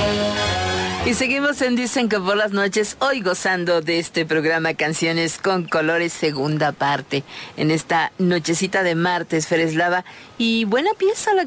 Y seguimos en Dicen que por las noches, hoy gozando de este programa Canciones con Colores, segunda parte, en esta nochecita de martes, Fereslava. Y buena pieza la